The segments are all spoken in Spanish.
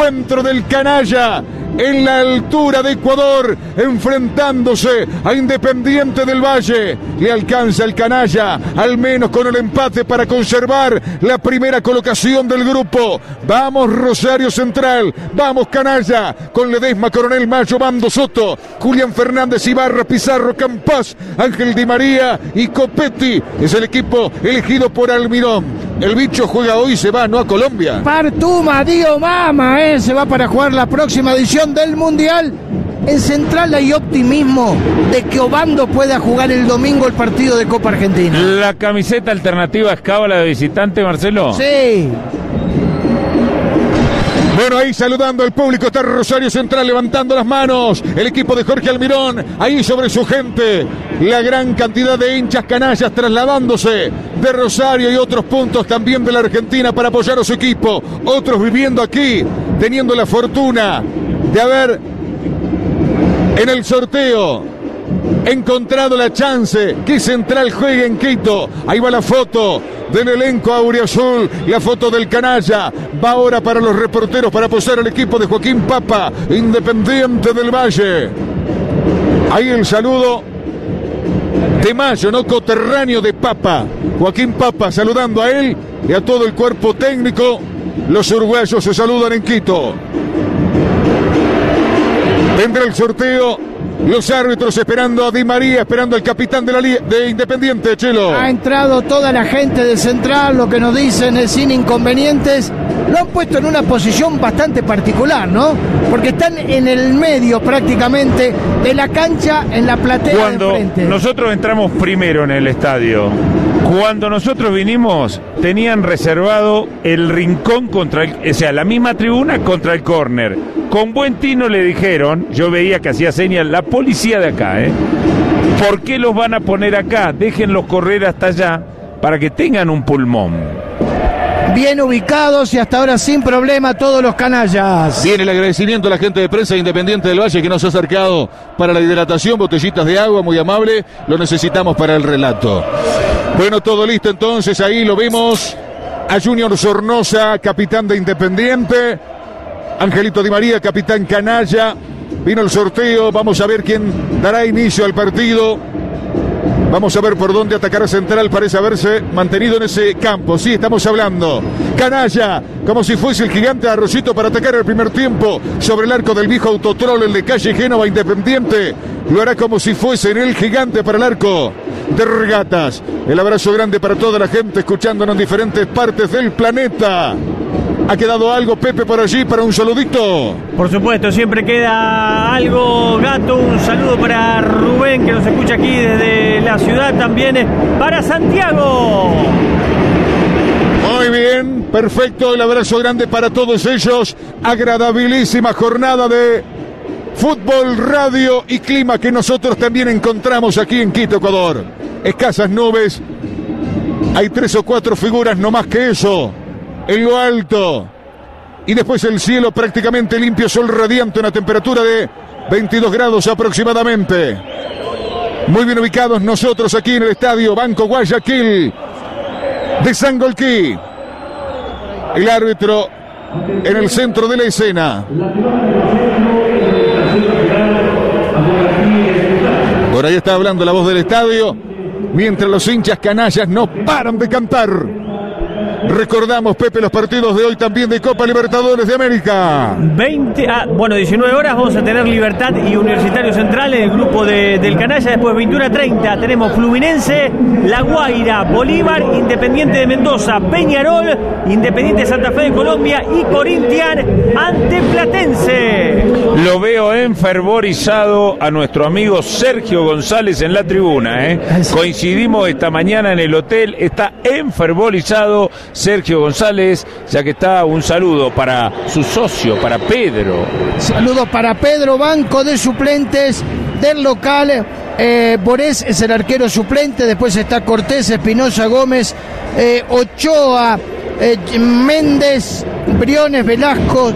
encuentro del canalla en la altura de Ecuador, enfrentándose a Independiente del Valle. Le alcanza el canalla, al menos con el empate, para conservar la primera colocación del grupo. Vamos Rosario Central, vamos canalla, con Ledesma, Coronel Mayo, Bando Soto, Julián Fernández, Ibarra, Pizarro, Campas, Ángel Di María y Copetti. Es el equipo elegido por Almirón. El bicho juega hoy, se va, ¿no?, a Colombia. Partuma, Dio Mama, se va para jugar la próxima edición del Mundial. En Central hay optimismo de que Obando pueda jugar el domingo el partido de Copa Argentina. ¿La camiseta alternativa es cábala de visitante, Marcelo? Sí. Bueno, ahí saludando al público está Rosario Central levantando las manos. El equipo de Jorge Almirón, ahí sobre su gente. La gran cantidad de hinchas canallas trasladándose de Rosario y otros puntos también de la Argentina para apoyar a su equipo. Otros viviendo aquí, teniendo la fortuna de haber en el sorteo encontrado la chance que Central juegue en Quito. Ahí va la foto del elenco auriazul, la foto del canalla. Va ahora para los reporteros para apoyar al equipo de Joaquín Papa, Independiente del Valle. Ahí el saludo de Mayo, no coterráneo de Papa. Joaquín Papa saludando a él y a todo el cuerpo técnico. Los uruguayos se saludan en Quito. Vendrá el sorteo. Los árbitros esperando a Di María, esperando al capitán de Independiente, Chelo. Ha entrado toda la gente de Central, lo que nos dicen es sin inconvenientes. Lo han puesto en una posición bastante particular, ¿no? Porque están en el medio prácticamente de la cancha, en la platea Cuando de enfrente. Nosotros entramos primero en el estadio, cuando nosotros vinimos, tenían reservado el rincón contra o sea, la misma tribuna contra el córner. Con buen tino le dijeron, yo veía que hacía señas la policía de acá, ¿por qué los van a poner acá? Déjenlos correr hasta allá para que tengan un pulmón. Bien ubicados y hasta ahora sin problema todos los canallas. Viene el agradecimiento a la gente de prensa de Independiente del Valle que nos ha acercado para la hidratación, botellitas de agua, muy amable, lo necesitamos para el relato. Bueno, todo listo entonces, ahí lo vemos a Junior Sornosa, capitán de Independiente, Angelito Di María, capitán canalla. Vino el sorteo, vamos a ver quién dará inicio al partido. Vamos a ver por dónde atacará Central, parece haberse mantenido en ese campo. Sí, estamos hablando. Canalla, como si fuese el gigante Arrocito para atacar el primer tiempo sobre el arco del viejo Autotrol, el de calle Génova. Independiente lo hará como si fuese en el gigante para el arco de Regatas. El abrazo grande para toda la gente escuchándonos en diferentes partes del planeta. ¿Ha quedado algo, Pepe, por allí para un saludito? Por supuesto, siempre queda algo, Gato. Un saludo para Rubén, que nos escucha aquí desde la ciudad también. Para Santiago. Muy bien, perfecto. El abrazo grande para todos ellos. Agradabilísima jornada de fútbol, radio y clima que nosotros también encontramos aquí en Quito, Ecuador. Escasas nubes. Hay 3 o 4 figuras, no más que eso. En lo alto, y después el cielo prácticamente limpio, sol radiante, una temperatura de 22 grados aproximadamente. Muy bien ubicados nosotros aquí en el estadio Banco Guayaquil de Sangolquí. El árbitro en el centro de la escena. Por ahí está hablando la voz del estadio, mientras los hinchas canallas no paran de cantar. Recordamos, Pepe, los partidos de hoy también de Copa Libertadores de América. 19 horas vamos a tener Libertad y Universitario Central en el grupo del canalla. Después 21:30 tenemos Fluminense, La Guaira, Bolívar, Independiente de Mendoza, Peñarol, Independiente Santa Fe de Colombia y Corinthians ante Platense. Lo veo enfervorizado a nuestro amigo Sergio González en la tribuna, Coincidimos esta mañana en el hotel, está enfervorizado Sergio González, ya que está. Un saludo para su socio, para Pedro. Saludos para Pedro, banco de suplentes del local. Borés es el arquero suplente, después está Cortés, Espinosa, Gómez, Ochoa, Méndez, Briones, Velasco,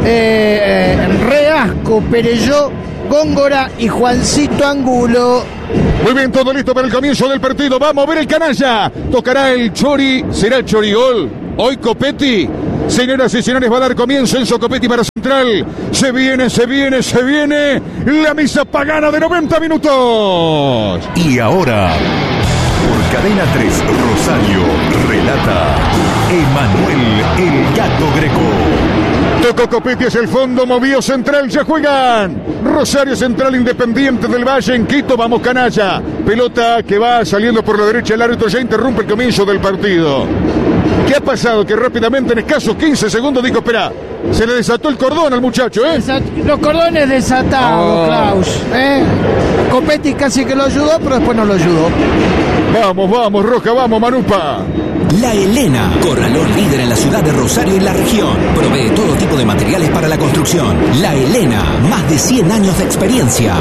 Reasco, Perelló, Góngora y Juancito Angulo. Muy bien, todo listo para el comienzo del partido. Vamos a ver el canalla. Tocará el Chori. ¿Será el Chorigol? Hoy Copetti Señoras y señores, va a dar comienzo Enzo Copetti para Central. Se viene la misa pagana de 90 minutos. Y ahora, por Cadena 3 Rosario, relata Emanuel El Gato Greco. Tocó Copetti hacia el fondo, movió Central, ya juegan. Rosario Central, Independiente del Valle en Quito, vamos canalla. Pelota que va saliendo por la derecha, el árbitro ya interrumpe el comienzo del partido. ¿Qué ha pasado? Que rápidamente en escasos 15 segundos dijo, espera, se le desató el cordón al muchacho, ¿eh? Los cordones desatados, Klaus. Copetti casi que lo ayudó, pero después no lo ayudó. Vamos, Roja, vamos, Manupa. La Helena, corralón líder en la ciudad de Rosario y la región. Provee todo tipo de materiales para la construcción. La Helena, más de 100 años de experiencia.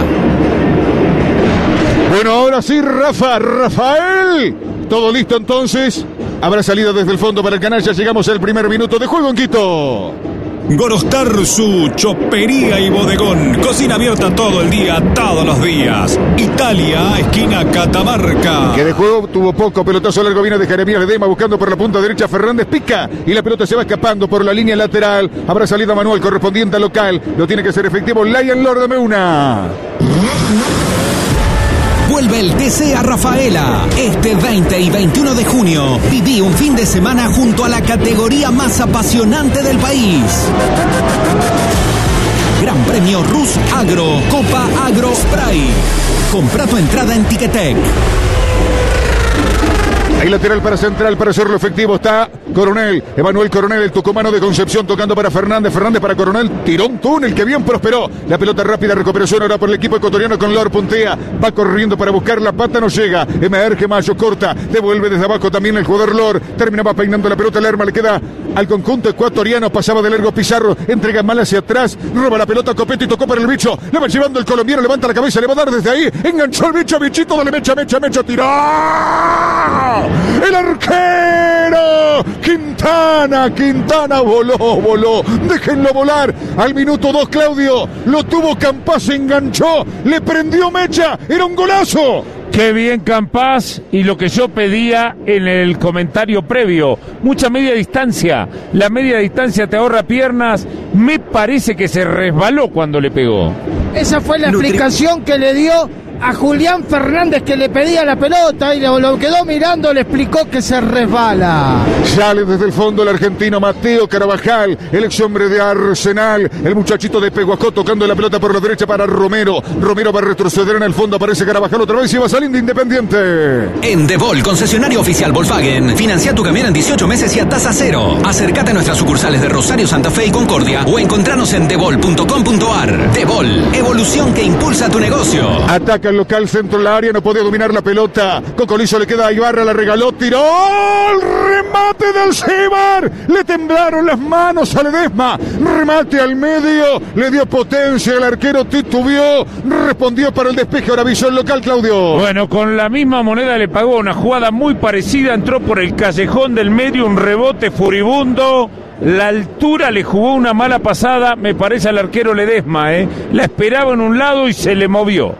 Bueno, ahora sí, Rafael. Todo listo entonces. Habrá salido desde el fondo para el canalla. Llegamos al primer minuto de juego en Quito. Gorostar, su chopería y bodegón. Cocina abierta todo el día, todos los días. Italia, esquina Catamarca. Que de juego tuvo poco. Pelotazo largo viene de Jeremías Ledesma buscando por la punta derecha. Fernández pica y la pelota se va escapando por la línea lateral. Habrá salido Manuel correspondiente al local. Lo tiene que ser efectivo Lion Lord, dame una. Vuelve el TC a Rafaela. Este 20 y 21 de junio, viví un fin de semana junto a la categoría más apasionante del país. Gran Premio Rus Agro, Copa Agro Spray. Compra tu entrada en Ticketek. Ahí lateral para Central para hacerlo efectivo está Coronel, Emanuel Coronel, el tucumano de Concepción tocando para Fernández para Coronel, tiró un túnel que bien prosperó, la pelota rápida, recuperación ahora por el equipo ecuatoriano con Lor, puntea, va corriendo para buscar la pata, no llega, emerge Mayo, corta, devuelve desde abajo también el jugador Lor, terminaba peinando la pelota, Lerma le queda al conjunto ecuatoriano, pasaba de largo Pizarro, entrega mal hacia atrás, roba la pelota, Copetti tocó para el bicho, le va llevando el colombiano, levanta la cabeza, le va a dar desde ahí, enganchó el bicho, bichito, dale mecha, tiró. El arquero Quintana voló, déjenlo volar al minuto 2, Claudio, lo tuvo Campás, se enganchó, le prendió mecha, era un golazo. Qué bien Campás, y lo que yo pedía en el comentario previo, mucha media distancia, la media distancia te ahorra piernas, me parece que se resbaló cuando le pegó. Esa fue la explicación que le dio a Julián Fernández, que le pedía la pelota y lo quedó mirando, le explicó que se resbala. Sale desde el fondo el argentino Mateo Carabajal, el ex hombre de Arsenal, el muchachito de Pehuajó tocando la pelota por la derecha para Romero va a retroceder en el fondo, aparece Carabajal otra vez y va saliendo Independiente. En Devol, concesionario oficial Volkswagen, financia tu camión en 18 meses y a tasa cero. Acércate a nuestras sucursales de Rosario, Santa Fe y Concordia o encontranos en devol.com.ar. Devol, evolución que impulsa tu negocio. Ataca el local, centro del área, no podía dominar la pelota. Cocolizo le queda a Ibarra, la regaló, tiró. ¡El remate del Ceibar! Le temblaron las manos a Ledesma. Remate al medio, le dio potencia, el arquero titubeó, respondió para el despeje, ahora avisó el local, Claudio. Bueno, con la misma moneda le pagó una jugada muy parecida, entró por el callejón del medio, un rebote furibundo. La altura le jugó una mala pasada, me parece, al arquero Ledesma, La esperaba en un lado y se le movió.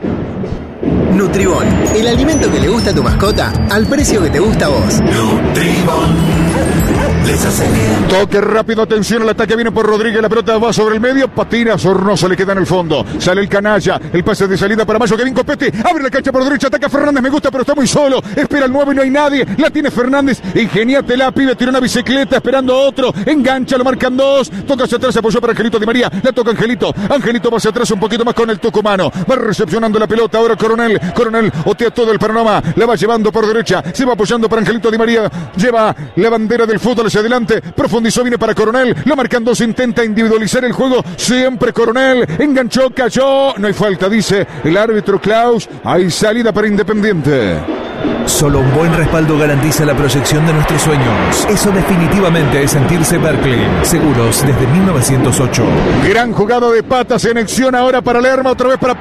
Nutribón, el alimento que le gusta a tu mascota al precio que te gusta a vos. Nutribón. Les hace bien. Toque rápido, atención al ataque, viene por Rodríguez, la pelota va sobre el medio, patina, Sornosa le queda en el fondo, sale el canalla, el pase de salida para Mayo, que bien Copetti, abre la cancha por derecha, ataca Fernández, me gusta pero está muy solo, espera el 9 y no hay nadie, la tiene Fernández, ingeniátela, pibe, tira una bicicleta, esperando a otro, engancha, lo marcan dos, toca hacia atrás, apoyó para Angelito Di María, la toca Angelito va hacia atrás un poquito más con el tucumano, va recepcionando la pelota, ahora Coronel otea todo el panorama, la va llevando por derecha, se va apoyando para Angelito Di María, lleva la bandera del fútbol hacia adelante, profundizó, viene para Coronel, lo marcan dos, intenta individualizar el juego, siempre Coronel, enganchó, cayó, no hay falta, dice el árbitro Klaus, hay salida para Independiente. Solo un buen respaldo garantiza la proyección de nuestros sueños. Eso definitivamente es sentirse Berkeley. Seguros desde 1908. Gran jugada de Pata, se anexiona ahora para Lerma, otra vez para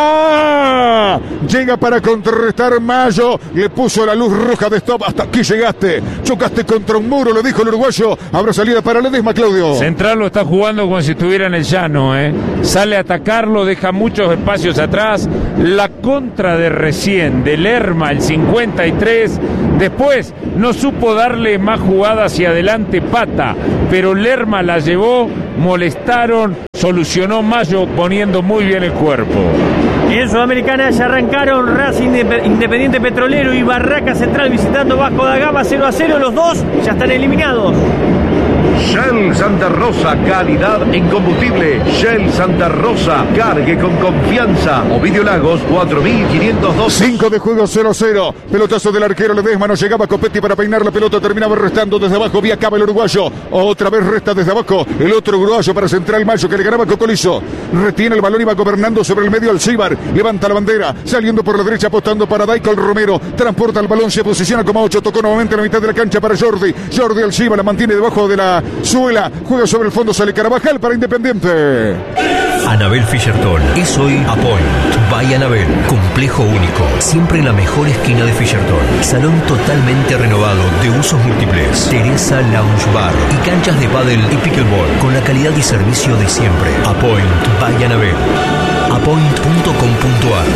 Pata. Llega para contrarrestar Mayo, le puso la luz roja de stop, hasta aquí llegaste, chocaste contra un muro, le dijo el uruguayo, habrá salida para Ledesma, Claudio. Central lo está jugando como si estuviera en el llano, Sale a atacarlo, deja muchos espacios atrás, la contra de recién, de Lerma, el 50 53. Después no supo darle más jugada hacia adelante Pata, pero Lerma la llevó, molestaron, solucionó Mayo poniendo muy bien el cuerpo. Y en Sudamericana ya arrancaron Racing Independiente Petrolero y Barraca Central visitando Vasco da Gama 0-0. Los dos ya están eliminados. Shell Santa Rosa, calidad en combustible. Shell Santa Rosa, cargue con confianza. Ovidio Lagos, 4502. 5 de juego, 0-0. Pelotazo del arquero Ledesma, no llegaba Copetti para peinar la pelota, terminaba restando desde abajo, vía Cava el uruguayo. Otra vez resta desde abajo el otro uruguayo para Central Mayo, que le ganaba Cocolizo. Retiene el balón y va gobernando sobre el medio Alcíbar. Levanta la bandera, saliendo por la derecha, apostando para Daikol Romero. Transporta el balón, se posiciona como 8, tocó nuevamente en la mitad de la cancha para Jordi. Jordi Alcíbar la mantiene debajo de la suela, juega sobre el fondo, sale Carabajal para Independiente. Anabel Fischerton es hoy Apoint by Anabel. Complejo único, siempre en la mejor esquina de Fischerton. Salón totalmente renovado de usos múltiples. Teresa Lounge Bar y canchas de pádel y pickleball con la calidad y servicio de siempre. Apoint by Anabel. Apoint.com.ar.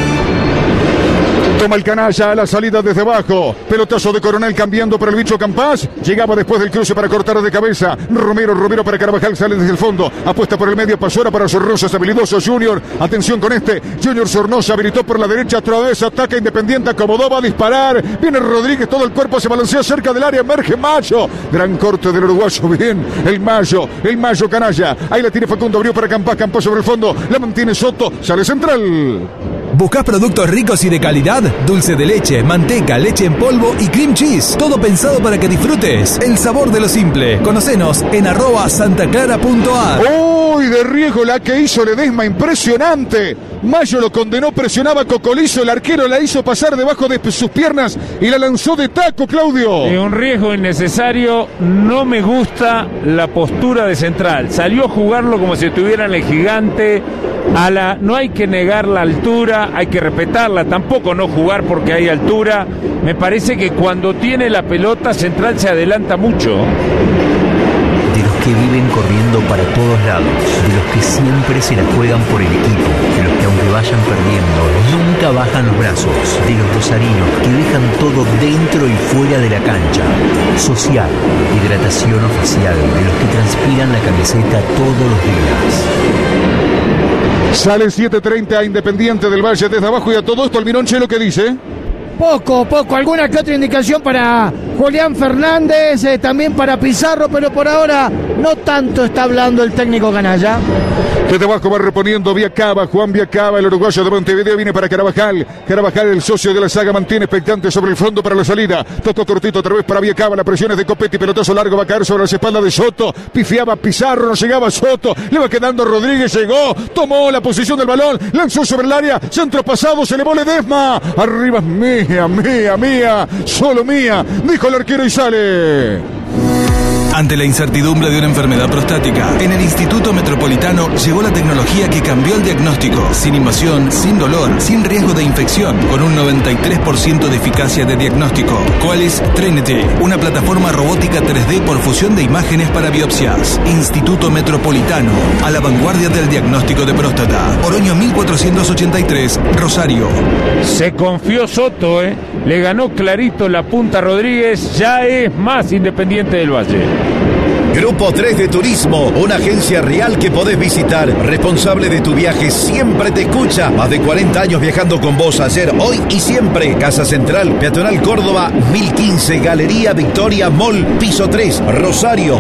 Toma el canalla a la salida desde abajo. Pelotazo de Coronel cambiando para el bicho Campás. Llegaba después del cruce para cortar de cabeza. Romero para Carvajal, sale desde el fondo. Apuesta por el medio, pasó ahora para Sornosa, habilidoso Junior. Atención con este. Junior Sornosa habilitó por la derecha, otra vez ataca Independiente, acomodó, va a disparar. Viene Rodríguez, todo el cuerpo se balancea cerca del área, emerge Mayo. Gran corte del uruguayo, bien. El Mayo canalla. Ahí la tiene Facundo, abrió para Campás sobre el fondo. La mantiene Soto, sale Central. ¿Buscás productos ricos y de calidad? Dulce de leche, manteca, leche en polvo y cream cheese. Todo pensado para que disfrutes el sabor de lo simple. Conocenos en @santaclara.ar. ¡Uy, de riesgo la que hizo Ledesma! Impresionante. Mayo lo condenó, presionaba Cocolizo, el arquero la hizo pasar debajo de sus piernas y la lanzó de taco, Claudio. Un riesgo innecesario. No me gusta la postura de Central. Salió a jugarlo como si estuviera en el Gigante. No hay que negar la altura, hay que respetarla, tampoco no jugar porque hay altura. Me parece que cuando tiene la pelota Central se adelanta mucho. De los que viven corriendo para todos lados, de los que siempre se la juegan por el equipo, de los que aunque vayan perdiendo nunca bajan los brazos, de los rosarinos que dejan todo dentro y fuera de la cancha. Social, hidratación oficial, de los que transpiran la camiseta todos los días. Sale 7:30 a Independiente del Valle desde abajo y a todo esto Almirón, Che, lo que dice. Poco, alguna que otra indicación para Julián Fernández, también para Pizarro, pero por ahora no tanto está hablando el técnico canalla. Desde abajo va reponiendo Viacaba, Juan Viacaba, el uruguayo de Montevideo, viene para Carabajal. Carabajal, el socio de la saga, mantiene expectante sobre el fondo para la salida. Tocó cortito otra vez para Viacaba, la presión es de Copetti, pelotazo largo, va a caer sobre las espaldas de Soto. Pifiaba Pizarro, no llegaba Soto, le va quedando Rodríguez, llegó, tomó la posición del balón, lanzó sobre el área, centro pasado, se elevó Ledesma. Arriba, mía, solo mía, dijo el arquero y sale. Ante la incertidumbre de una enfermedad prostática, en el Instituto Metropolitano llegó la tecnología que cambió el diagnóstico, sin invasión, sin dolor, sin riesgo de infección, con un 93% de eficacia de diagnóstico. Qualys Trinity, una plataforma robótica 3D por fusión de imágenes para biopsias. Instituto Metropolitano, a la vanguardia del diagnóstico de próstata. Oroño 1483, Rosario. Se confió Soto, le ganó clarito la punta Rodríguez, ya es más Independiente del Valle. Grupo 3 de Turismo, una agencia real que podés visitar. Responsable de tu viaje, siempre te escucha. Más de 40 años viajando con vos, ayer, hoy y siempre. Casa Central, Peatonal Córdoba, 1015, Galería Victoria Mall, piso 3, Rosario,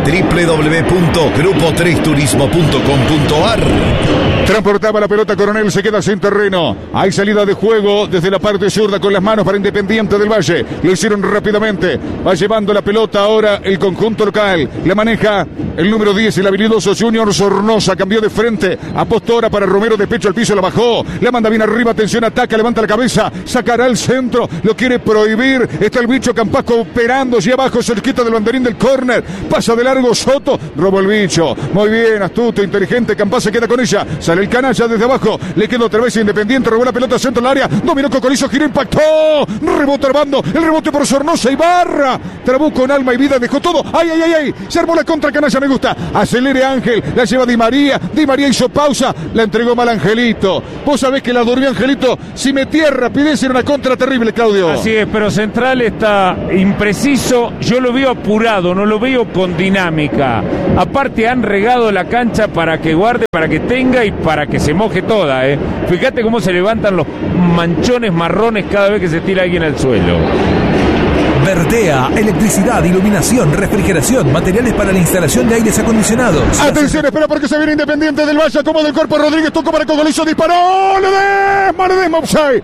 www.grupo3turismo.com.ar. Transportaba la pelota Coronel, se queda sin terreno. Hay salida de juego desde la parte zurda con las manos para Independiente del Valle. Lo hicieron rápidamente. Va llevando la pelota ahora el conjunto local. La maneja el número 10, el habilidoso Junior Sornosa. Cambió de frente. Apostó ahora para Romero, de pecho al piso, la bajó. La manda bien arriba, atención, ataca, levanta la cabeza. Sacará al centro. Lo quiere prohibir. Está el bicho Campasco operando. Y abajo, cerquita del banderín del córner. Pasa de largo Soto. Robó el bicho. Muy bien, astuto, inteligente. Campás se queda con ella. Sale Sale el canalla desde abajo. Le quedó otra vez Independiente. Robó la pelota centro del área. Dominó Cocolizo. Giró, impactó. Rebote Armando. El rebote por Sornosa. Ibarra. Trabó con alma y vida. Dejó todo. ¡Ay, ay, ay, ay! Se armó la contra canalla. Me gusta. Acelere Ángel. La lleva Di María. Di María hizo pausa. La entregó mal Angelito. Vos sabés que la durmió Angelito. Si metía rapidez era una contra terrible, Claudio. Así es, pero Central está impreciso. Yo lo veo apurado. No lo veo con dinámica. Aparte han regado la cancha para que guarde, para que tenga y para que se moje toda. Fíjate cómo se levantan los manchones marrones cada vez que se tira alguien al suelo. Vertea, electricidad, iluminación, refrigeración, materiales para la instalación de aires acondicionados. Atención, espera porque se viene Independiente del Valle, como del cuerpo Rodríguez, tocó para Cocolizo, disparó, Ledesma,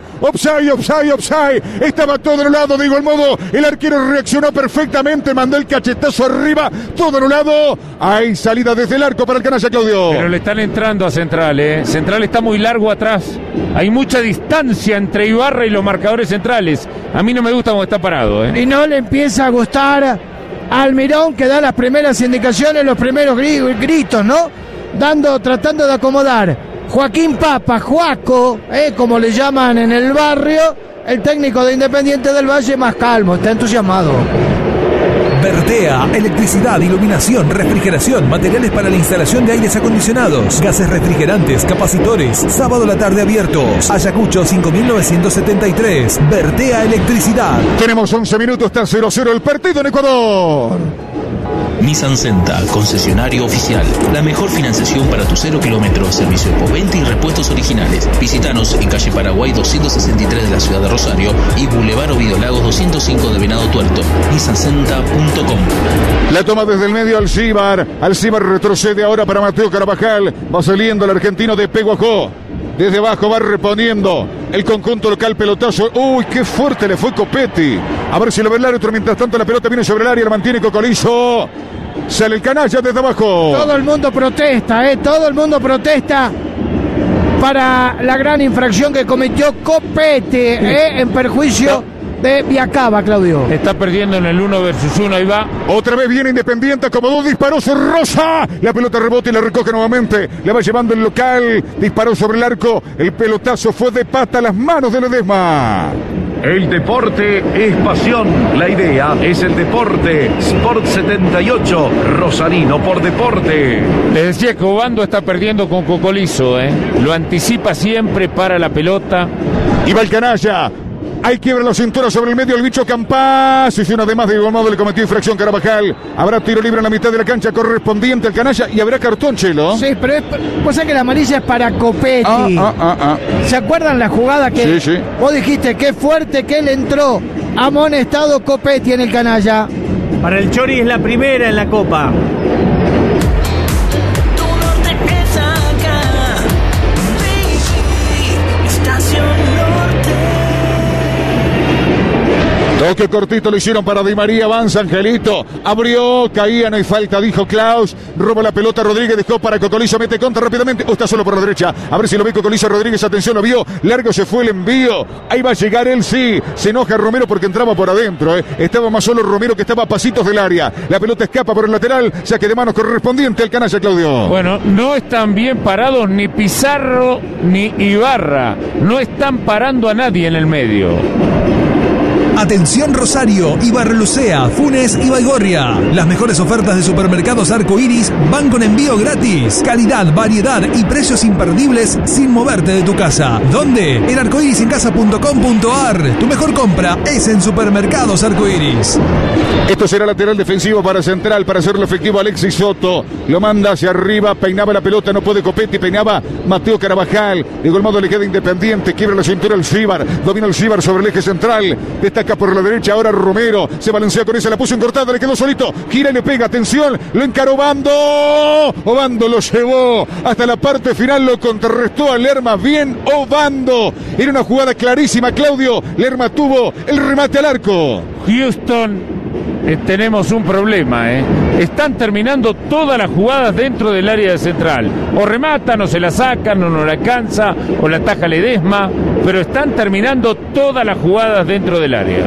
offside. Estaba todo anulado, de igual modo, el arquero reaccionó perfectamente, mandó el cachetazo arriba, todo anulado. Hay salida desde el arco para el canalla, Claudio. Pero le están entrando a Central, Central está muy largo atrás. Hay mucha distancia entre Ibarra y los marcadores centrales. A mí no me gusta cómo está parado, Y no le empieza a gustar a Almirón, que da las primeras indicaciones, los primeros gritos, ¿no? Tratando de acomodar. Joaquín Papa, Juaco, como le llaman en el barrio, el técnico de Independiente del Valle, más calmo, está entusiasmado. Vertea, electricidad, iluminación, refrigeración, materiales para la instalación de aires acondicionados, gases refrigerantes, capacitores, sábado a la tarde abiertos. Ayacucho 5973, Vertea Electricidad. Tenemos 11 minutos, está 0-0 el partido en Ecuador. Nissan Senta, concesionario oficial. La mejor financiación para tu 0 kilómetros, servicio de postventa y repuestos originales. Visítanos en calle Paraguay 263 de la ciudad de Rosario y Boulevard Ovidio Lagos 205 de Venado Tuerto. nissancenta.com. La toma desde el medio Alcibar retrocede ahora para Mateo Carabajal. Va saliendo el argentino de Peguajó. Desde abajo va reponiendo el conjunto local, pelotazo. Uy, qué fuerte le fue Copetti. A ver si lo ve el árbitro. Mientras tanto la pelota viene sobre el área, la mantiene Cocolizo. Sale el canalla desde abajo. Todo el mundo protesta, todo el mundo protesta para la gran infracción que cometió Copetti, en perjuicio de Viacaba, Claudio. Está perdiendo en el 1 versus 1, ahí va. Otra vez viene Independiente, acomodó, disparó Rosa. La pelota rebota y la recoge nuevamente. Le va llevando el local, disparó sobre el arco. El pelotazo fue de pata a las manos de Ledesma. El deporte es pasión. La idea es el deporte. Sport 78, Rosarino por deporte. Les decía que Obando está perdiendo con Cocolizo, Lo anticipa siempre, para la pelota. Y va el canalla. Ahí quiebra la cintura sobre el medio el bicho Campas. Y si una de más de igual modo le cometió infracción Carabajal. Habrá tiro libre en la mitad de la cancha correspondiente al canalla y habrá cartón, Chelo. Sí, pero pues es que la amarilla es para Copetti. ¿Se acuerdan la jugada que sí. Vos dijiste qué fuerte que él entró? Amonestado Copetti en el canalla. Para el Chori es la primera en la Copa. Toque cortito lo hicieron para Di María, avanza Angelito, abrió, caía, no hay falta, dijo Klaus, roba la pelota Rodríguez, dejó para Cocolizo, mete contra rápidamente, está solo por la derecha, a ver si lo ve Cocolizo Rodríguez, atención, lo vio, largo se fue el envío, ahí va a llegar él, sí, se enoja Romero porque entraba por adentro, estaba más solo Romero que estaba a pasitos del área, la pelota escapa por el lateral, saque de manos correspondiente al canalla, Claudio. Bueno, no están bien parados ni Pizarro ni Ibarra, no están parando a nadie en el medio. Atención Rosario, Ibarlucea, Funes y Baigorria. Las mejores ofertas de supermercados Arco Iris van con envío gratis. Calidad, variedad y precios imperdibles sin moverte de tu casa. ¿Dónde? En arcoirisencasa.com.ar. Tu mejor compra es en Supermercados Arco Iris. Esto será lateral defensivo para Central, para hacerlo efectivo Alexis Soto. Lo manda hacia arriba, peinaba la pelota, no puede Copetti, peinaba Mateo Carabajal. De igual modo le queda Independiente, quiebra la cintura el Cibar, domina el Cibar sobre el eje central. Destaca por la derecha, ahora Romero, se balancea con esa, la puso encortada, le quedó solito, gira y le pega, atención, lo encaró Obando. Obando lo llevó hasta la parte final, lo contrarrestó a Lerma, bien Obando. Era una jugada clarísima, Claudio. Lerma tuvo el remate al arco. Houston, tenemos un problema, Están terminando todas las jugadas dentro del área de Central. O rematan, o se la sacan, o no la alcanza, o la ataja Ledesma, pero están terminando todas las jugadas dentro del área.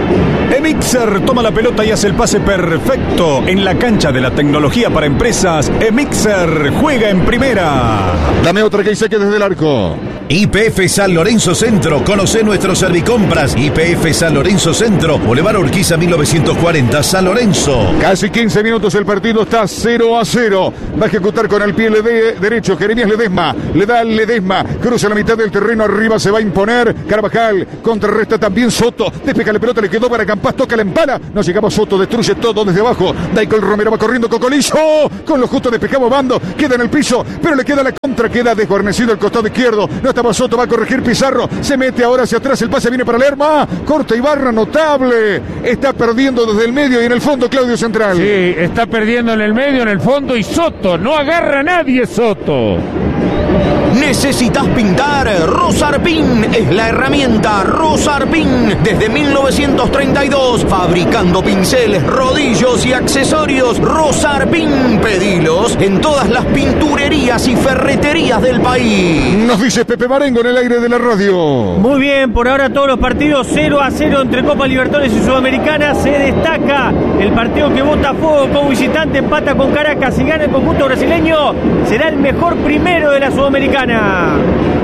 Emixer toma la pelota y hace el pase perfecto en la cancha de la tecnología para empresas. Emixer juega en primera. Dame otra que saque desde el arco. YPF San Lorenzo Centro. Conoce nuestros servicompras. YPF San Lorenzo Centro. Boulevard Urquiza 1940, San Lorenzo. Casi 15 minutos, el partido está 0-0. Va a ejecutar con el pie derecho Jeremías Ledesma. Le da Ledesma. Cruza la mitad del terreno. Arriba se va a imponer Carvajal. Contrarresta también Soto. Despeja la pelota. Le quedó para Campas. Toca la empana. No llegaba Soto. Destruye todo desde abajo. Daicol Romero va corriendo. Cocolizo. Con lo justo despejaba Bando. Queda en el piso. Pero le queda la contra. Queda desguarnecido el costado izquierdo. No estaba Soto. Va a corregir Pizarro. Se mete ahora hacia atrás. El pase viene para Lerma. Corta Ibarra. Notable. Está perdiendo desde el medio y en el fondo Claudio Central. Sí, está perdiendo en el medio, en el fondo y Soto. No agarra a nadie Soto. ¿Necesitas pintar? Rosarpin es la herramienta. Rosarpin, desde 1932, fabricando pinceles, rodillos y accesorios. Rosarpin, pedilos en todas las pinturerías y ferreterías del país. Nos dice Pepe Marengo en el aire de la radio. Muy bien, por ahora todos los partidos 0-0 entre Copa Libertadores y Sudamericana. Se destaca el partido que Botafogo como visitante empata con Caracas y gana el conjunto brasileño. Será el mejor primero de la Sudamericana.